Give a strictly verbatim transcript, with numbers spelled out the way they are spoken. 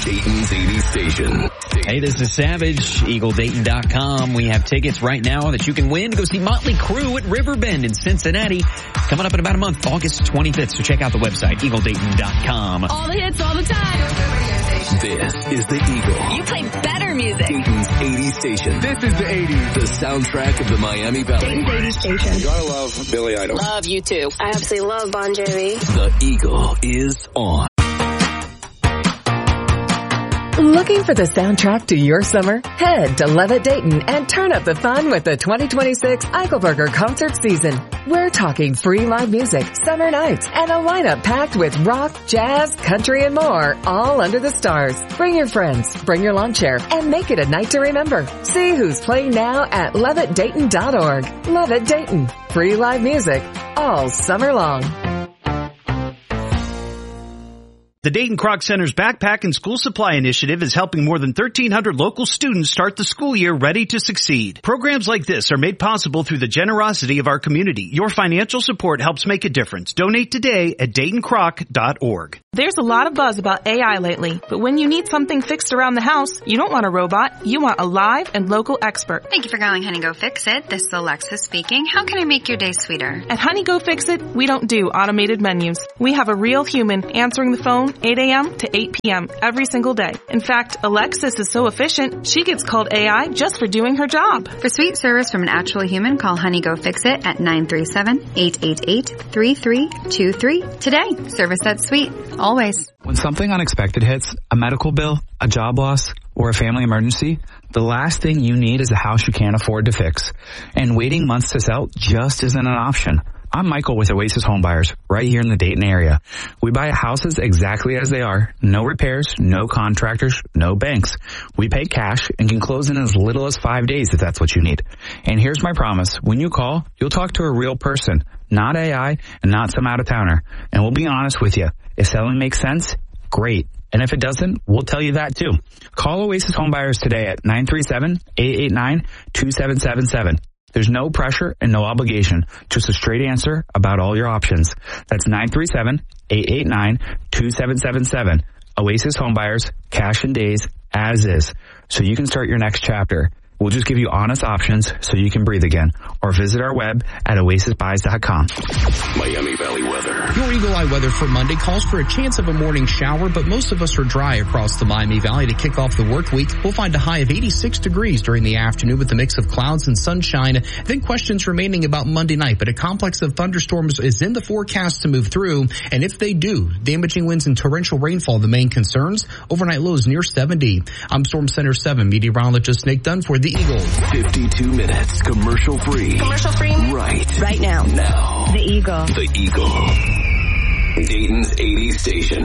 Dayton's eighties station. Hey, this is Savage, Eagle Dayton dot com. We have tickets right now that you can win to go see Motley Crue at Riverbend in Cincinnati coming up in about a month, August twenty-fifth. So check out the website, Eagle Dayton dot com. All the hits all the time. This is the Eagle. You play better music. Dayton's eighties station. This is the eighties. The soundtrack of the Miami Valley. Dayton's eighties station. You gotta love Billy Idol. Love you too. I absolutely love Bon Jovi. The Eagle is on. Looking for the soundtrack to your summer? Head to Levitt Dayton and turn up the fun with the twenty twenty-six Eichelberger concert season. We're talking free live music, summer nights, and a lineup packed with rock, jazz, country, and more, all under the stars. Bring your friends, bring your lawn chair, and make it a night to remember. See who's playing now at Levitt Dayton dot org. Levitt Dayton. Free live music all summer long. The Dayton Kroc Center's Backpack and School Supply Initiative is helping more than thirteen hundred local students start the school year ready to succeed. Programs like this are made possible through the generosity of our community. Your financial support helps make a difference. Donate today at Dayton Kroc dot org. There's a lot of buzz about A I lately, but when you need something fixed around the house, you don't want a robot, you want a live and local expert. Thank you for calling Honey Go Fix It. This is Alexis speaking. How can I make your day sweeter? At Honey Go Fix It, we don't do automated menus. We have a real human answering the phone eight a.m. to eight p.m. every single day. In fact, Alexis is so efficient, she gets called A I just for doing her job. For sweet service from an actual human, call Honey Go Fix It at nine three seven, eight eight eight, three three two three today. Service that's sweet. Always. When something unexpected hits, a medical bill, a job loss, or a family emergency, the last thing you need is a house you can't afford to fix. And waiting months to sell just isn't an option. I'm Michael with Oasis Homebuyers, right here in the Dayton area. We buy houses exactly as they are. No repairs, no contractors, no banks. We pay cash and can close in as little as five days if that's what you need. And here's my promise. When you call, you'll talk to a real person, not A I and not some out-of-towner. And we'll be honest with you. If selling makes sense, great. And if it doesn't, we'll tell you that too. Call Oasis Homebuyers today at nine three seven, eight eight nine, two seven seven seven. There's no pressure and no obligation, just a straight answer about all your options. That's nine three seven, eight eight nine, two seven seven seven. Oasis Homebuyers, cash in days, as is, so you can start your next chapter. We'll just give you honest options so you can breathe again. Or visit our web at oasis buys dot com. Miami Valley weather. Your Eagle Eye weather for Monday calls for a chance of a morning shower, but most of us are dry across the Miami Valley to kick off the work week. We'll find a high of eighty-six degrees during the afternoon with a mix of clouds and sunshine. Then questions remaining about Monday night, but a complex of thunderstorms is in the forecast to move through. And if they do, damaging winds and torrential rainfall the main concerns. Overnight lows near seventy. I'm Storm Center seven meteorologist Nick Dunn for the Eagles. fifty-two minutes commercial free. Commercial free? Right. Right now. Now. The Eagle. The Eagle. Dayton's eighties station.